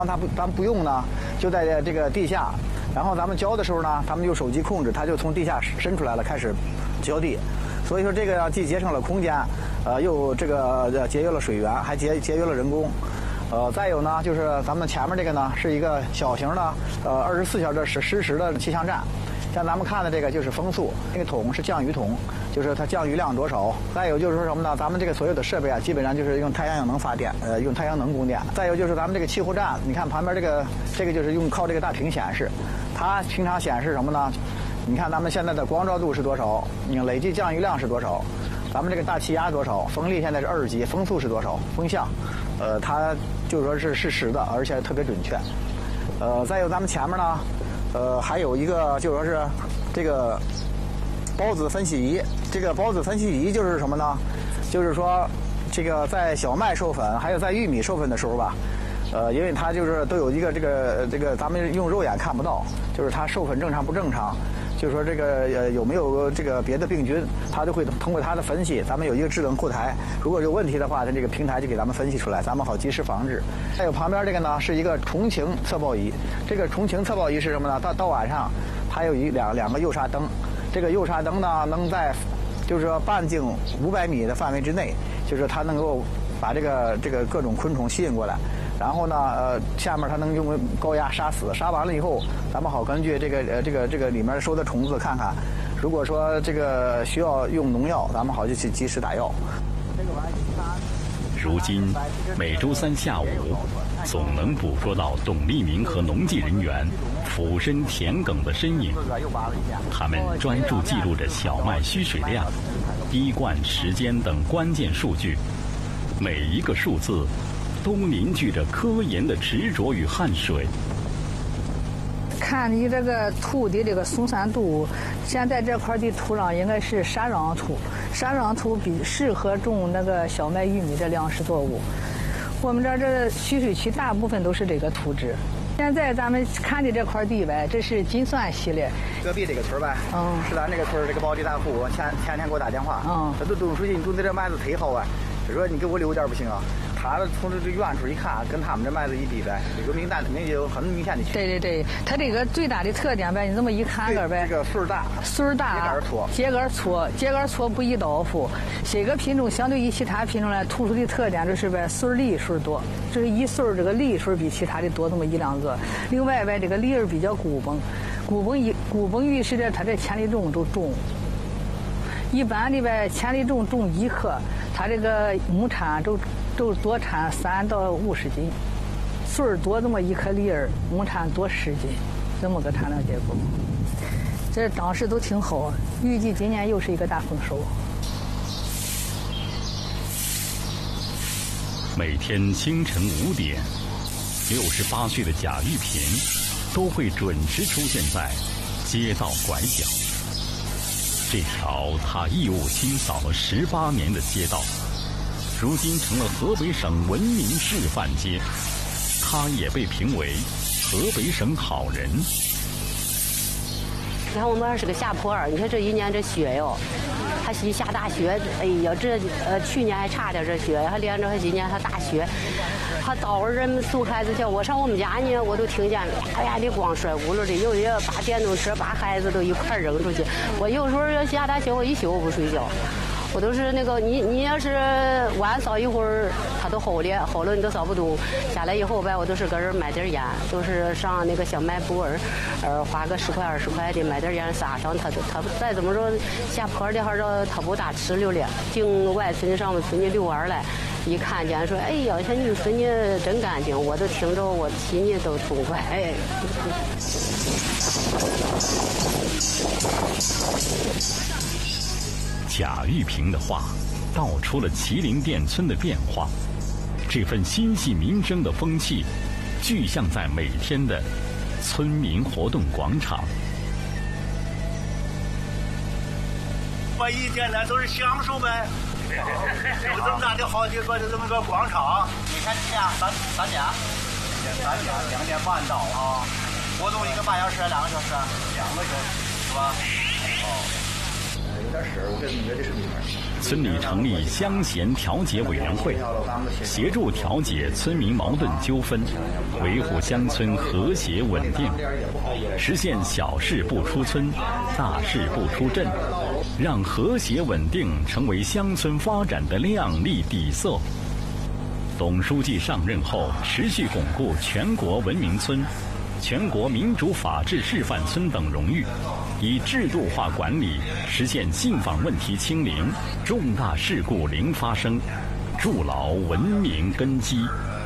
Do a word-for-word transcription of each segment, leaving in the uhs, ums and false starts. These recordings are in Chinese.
他不，咱们不用呢，就在这个地下。然后咱们浇的时候呢，他们用手机控制，它就从地下伸出来了，开始浇地。所以说这个既节省了空间，呃，又这个节约了水源，还节节约了人工。呃，再有呢，就是咱们前面这个呢，是一个小型的呃二十四小时实实时的气象站。像咱们看的这个就是风速，那个桶是降雨桶，就是它降雨量多少。再有就是说什么呢？咱们这个所有的设备啊，基本上就是用太阳能发电，呃，用太阳能供电。再有就是咱们这个气候站，你看旁边这个这个就是用靠这个大屏显示，它平常显示什么呢？你看咱们现在的光照度是多少？你累计降雨量是多少？咱们这个大气压多少？风力现在是二十级，风速是多少？风向，呃，它就是说是实时的，而且特别准确。呃，再有咱们前面呢。呃，还有一个就是说是这个孢子分析仪，这个孢子分析仪就是什么呢？就是说这个在小麦授粉还有在玉米授粉的时候吧，呃，因为它就是都有一个这个这个咱们用肉眼看不到，就是它授粉正常不正常。就是说这个呃有没有这个别的病菌，它就会通过它的分析，咱们有一个智能后台，如果有问题的话，它这个平台就给咱们分析出来，咱们好及时防治。还有旁边这个呢是一个重晴测报仪，这个重晴测报仪是什么呢？到到晚上，它有一两两个诱杀灯，这个诱杀灯呢能在就是说半径五百米的范围之内，就是它能够把这个这个各种昆虫吸引过来。然后呢，呃，下面它能用高压杀死，杀完了以后，咱们好根据这个呃这个这个里面收的虫子看看，如果说这个需要用农药，咱们好就去及时打药。 如今每周三下午，总能捕捉到董立明和农技人员俯身田埂的身影。他们专注记录着小麦需水量、滴灌时间等关键数据，每一个数字都凝聚着科研的执着与汗水。 看你这个土的这个松散度，现在这块的土壤应该是沙壤土，沙壤土比适合种那个小麦、玉米的粮食作物。我们这儿这蓄水区大部分都是这个土质。现在咱们看的这块地呗，这是金蒜系列。 隔壁这个村呗，嗯，是咱这个村这个包地大户，前前天给我打电话，嗯，他都董书记，你种的这麦子忒好啊，他说你给我留点不行啊。他从这这远处一看，跟他们这麦子一比呗，有明显明有很明显的区别。 对对对，它这个最大的特点呗，你这么一看个呗， 这个穗儿大， 穗儿大， 秸秆粗， 秸秆粗，秸秆粗不易倒伏。这个品种相对于其他品种来，突出的特点就是呗，穗儿粒穗儿多，这是一穗儿这个粒穗儿比其他的多这么一两个。另外呗，这个粒儿比较鼓绷，鼓绷一鼓绷预示着它这千粒种都重。一般的呗，千粒种种一克，它这个亩产都都多产三到五十斤，穗儿多这么一颗粒儿，亩产多十斤，这么个产量结果。这当时都挺好，预计今年又是一个大丰收。 每天清晨五点，六十八岁的贾玉平都会准时出现在街道拐角。这条他义务清扫了十八年的街道，如今成了河北省文明示范街，他也被评为河北省好人。 你看我们这是个下坡儿，你看这一年这雪哟，还是下大雪，哎呀，这呃去年还差点这雪，还连着还今年还大雪，还导致人们送孩子去。我上我们家呢，我都听见呀呀的光摔屋了的，有的把电动车把孩子都一块扔出去。我有时候要下大雪，我一宿不睡觉。我都是那个你你要是晚扫一会儿，它都齁了，齁了你都扫不动。下来以后呗，我都是搁这买点烟，都是上那个小卖部儿，呃，花个十块二十块的买点烟撒上。它都它再怎么说下坡的还是它不大吃溜了。经外村上我们村里遛弯来，一看见说，哎呀，像你们村里真干净，我都听着我心里都痛快。哎。 贾玉平的话道出了麒麟店村的变化，这份心系民生的风气具象在每天的村民活动广场。 我一天天都是享受呗，有这么大的好地方，就这么个广场。 你看今天三三点， 三点两点半到啊， 活动一个半小时，两个小时， 两个小时是吧？哦。 村里成立乡贤调解委员会，协助调解村民矛盾纠纷，维护乡村和谐稳定，实现小事不出村，大事不出镇，让和谐稳定成为乡村发展的亮丽底色。董书记上任后，持续巩固全国文明村、全国民主法治示范村等荣誉，以制度化管理实现信访问题清零，重大事故零发生，筑牢文明根基。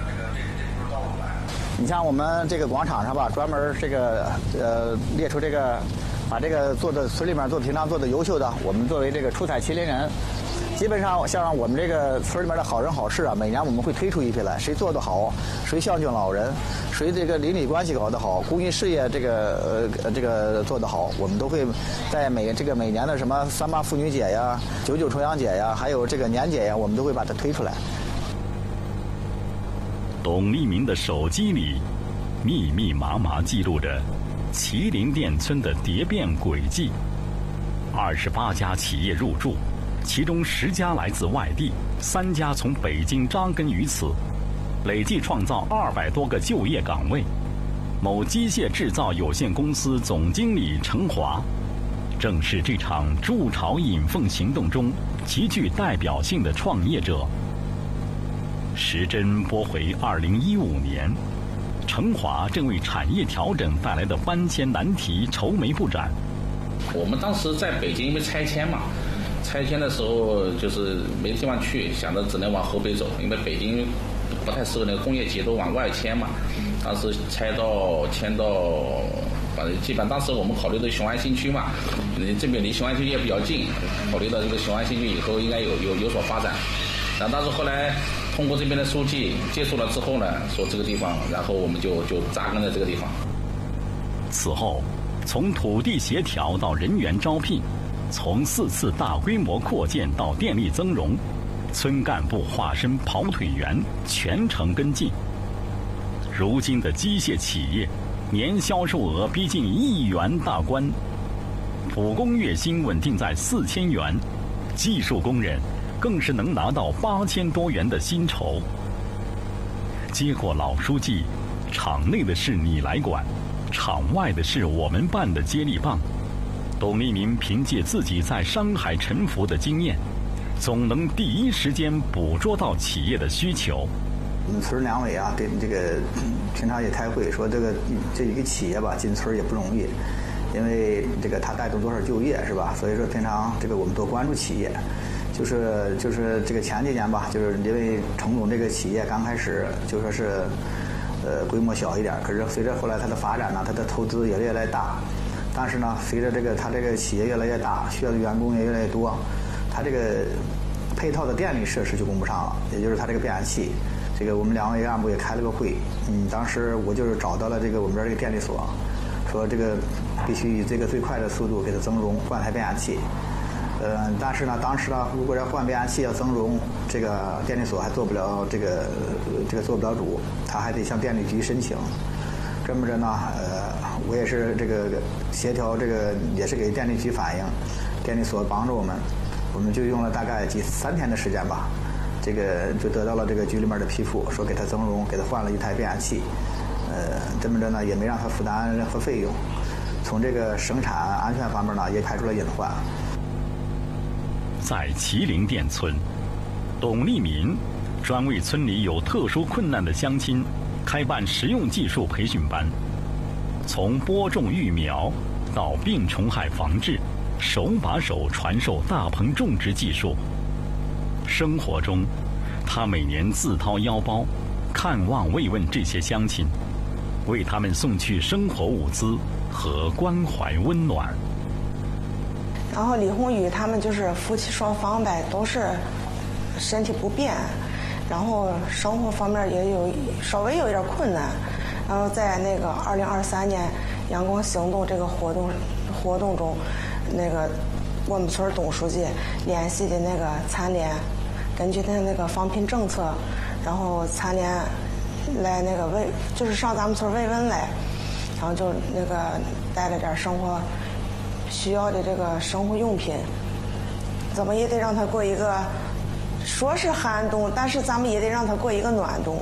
你像我们这个广场上吧，专门这个呃列出这个，把这个做的村里面做平常做的优秀的，我们作为这个出彩麒麟人。基本上像我们这个村里面的好人好事啊，每年我们会推出一批来，谁做得好，谁孝敬老人，谁这个邻里关系搞得好，公益事业这个呃这个做得好，我们都会在每这个每年的什么三八妇女节呀、九九重阳节呀，还有这个年节呀，我们都会把它推出来。 董立民的手机里密密麻麻记录着麒麟店村的蝶变轨迹，二十八家企业入驻，其中十家来自外地，三家从北京扎根于此，累计创造二百多个就业岗位。某机械制造有限公司总经理程华，正是这场筑巢引凤行动中极具代表性的创业者。时针拨回二零一五年，程华正为产业调整带来的搬迁难题愁眉不展。 我们当时在北京因为拆迁嘛，拆迁的时候就是没地方去，想着只能往河北走，因为北京不太适合那个工业企业都往外迁嘛。当时拆到迁到，反正基本当时我们考虑的雄安新区嘛，这边离雄安新区也比较近，考虑到这个雄安新区以后应该有有有所发展。然后当时后来通过这边的书记接触了之后呢，说这个地方，然后我们就就扎根在这个地方。 此后，从土地协调到人员招聘，从四次大规模扩建到电力增容，村干部化身跑腿员，全程跟进。如今的机械企业年销售额逼近亿元大关，普工月薪稳定在四千元，技术工人更是能拿到八千多元的薪酬。接过老书记场内的事你来管，场外的事我们办的接力棒，董立民凭借自己在商海沉浮的经验，总能第一时间捕捉到企业的需求。 我们村两委啊，对这个平常也开会说，这个这一个企业吧进村也不容易，因为这个它带动多少就业是吧？所以说平常这个我们多关注企业。就是就是这个前几年吧，就是因为程总这个企业刚开始就说是，呃规模小一点，可是随着后来它的发展呢，它的投资也越来越大，但是呢，随着这个它这个企业越来越大，需要的员工也越来越多，它这个配套的电力设施就供不上了，也就是它这个变压器。这个我们两位干部也开了个会，嗯，当时我就是找到了这个我们这儿这个电力所，说这个必须以这个最快的速度给它增容换台变压器。呃，但是呢，当时呢，如果要换变压器要增容，这个电力所还做不了这个这个做不了主，他还得向电力局申请。这么着呢，呃，我也是这个协调这个也是给电力局反映，电力所帮着我们，我们就用了大概几三天的时间吧，这个就得到了这个局里面的批复，说给他增容，给他换了一台变压器。呃，这么着呢，也没让他负担任何费用，从这个生产安全方面呢，也排除了隐患。 在麒麟店村，董立民专为村里有特殊困难的乡亲开办实用技术培训班，从播种育苗到病虫害防治，手把手传授大棚种植技术。生活中，他每年自掏腰包看望慰问这些乡亲，为他们送去生活物资和关怀温暖。 然后李红宇他们就是夫妻双方呗，都是身体不便，然后生活方面也有稍微有一点困难。然后在那个二零二三年阳光行动这个活动活动中，那个我们村董书记联系的那个残联，根据他那个防贫政策，然后残联来那个慰，就是上咱们村慰问来，然后就那个带了点生活需要的这个生活用品， 怎么也得让他过一个，说是寒冬，但是咱们也得让他过一个暖冬。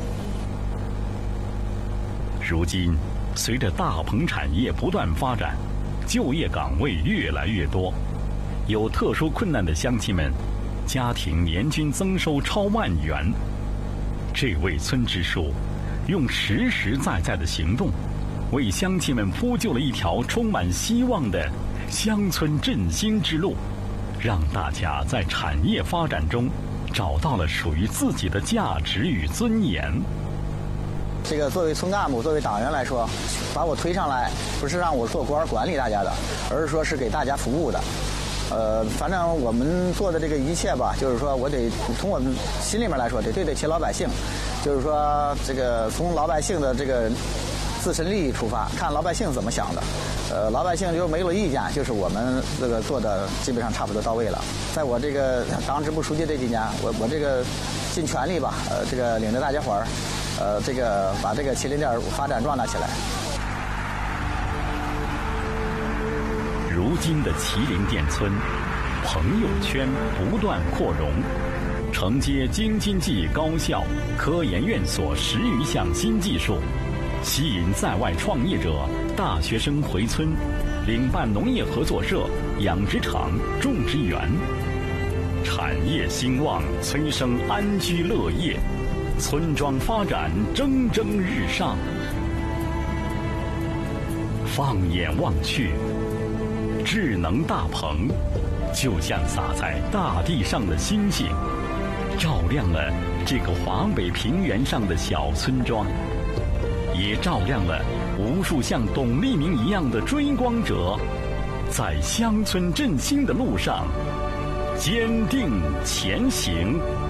如今，随着大棚产业不断发展，就业岗位越来越多，有特殊困难的乡亲们，家庭年均增收超万元。这位村支书用实实在在的行动，为乡亲们铺就了一条充满希望的乡村振兴之路，让大家在产业发展中找到了属于自己的价值与尊严。 这个作为村干部，作为党员来说，把我推上来，不是让我做官管理大家的，而是说是给大家服务的。呃，反正我们做的这个一切吧，就是说我得从我们心里面来说，得对得起老百姓，就是说这个从老百姓的这个自身利益出发，看老百姓怎么想的。呃，老百姓就没有意见，就是我们这个做的基本上差不多到位了。在我这个当支部书记这几年，我我这个尽全力吧，呃，这个领着大家伙儿，呃，这个把这个麒麟店发展壮大起来。 如今的麒麟店村，朋友圈不断扩容，承接京津冀高校、科研院所十余项新技术，吸引在外创业者、大学生回村，领办农业合作社、养殖场、种植园，产业兴旺，催生安居乐业，村庄发展蒸蒸日上。放眼望去，智能大棚就像洒在大地上的星星，照亮了这个华北平原上的小村庄，也照亮了无数像董立明一样的追光者，在乡村振兴的路上坚定前行。